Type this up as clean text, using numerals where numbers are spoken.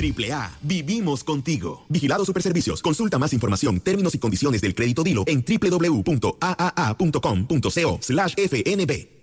AAA, vivimos contigo. Vigilado Superservicios. Consulta más información, términos y condiciones del crédito Dilo en www.aaa.com.co/FNB.